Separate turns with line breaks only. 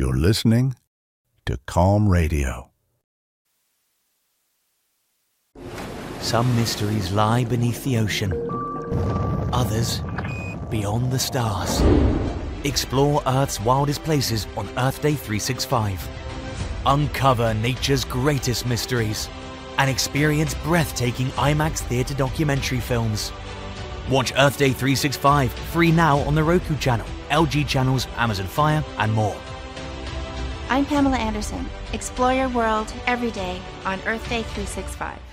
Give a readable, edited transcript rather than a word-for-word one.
You're listening to Calm Radio.
Some mysteries lie beneath the ocean. Others, beyond the stars. Explore Earth's wildest places on Earth Day 365. Uncover nature's greatest mysteries and experience breathtaking IMAX theater documentary films. Watch Earth Day 365 free now on the Roku channel, LG channels, Amazon Fire, and more.
I'm Pamela Anderson. Explore your world every day on Earth Day 365.